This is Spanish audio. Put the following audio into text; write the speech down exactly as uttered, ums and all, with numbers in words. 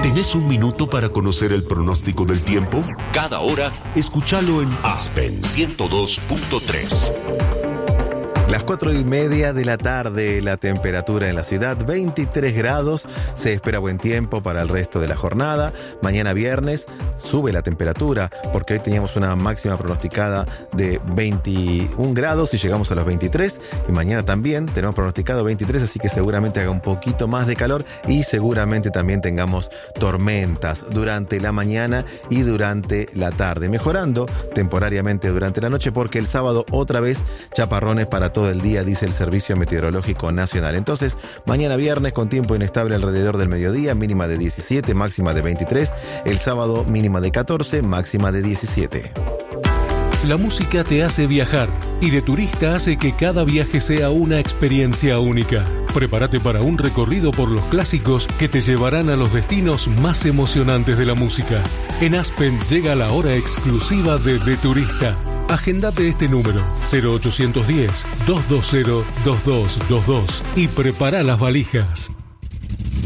¿Tenés un minuto para conocer el pronóstico del tiempo? Cada hora, escúchalo en Aspen ciento dos punto tres. Las cuatro y media de la tarde, la temperatura en la ciudad, veintitrés grados. Se espera buen tiempo para el resto de la jornada. Mañana viernes sube la temperatura porque hoy teníamos una máxima pronosticada de veintiún grados y llegamos a los veintitrés. Y mañana también tenemos pronosticado veintitrés, así que seguramente haga un poquito más de calor y seguramente también tengamos tormentas durante la mañana y durante la tarde, mejorando temporariamente durante la noche porque el sábado otra vez chaparrones para todo el día, dice el Servicio Meteorológico Nacional. Entonces, mañana viernes con tiempo inestable alrededor del mediodía, mínima de diecisiete, máxima de veintitrés. El sábado mínima de catorce, máxima de diecisiete. La música te hace viajar y de turista hace que cada viaje sea una experiencia única. Prepárate para un recorrido por los clásicos que te llevarán a los destinos más emocionantes de la música. En Aspen llega la hora exclusiva de De Turista. Agendate este número cero ochocientos diez, doscientos veinte, veintidós veintidós y prepara las valijas.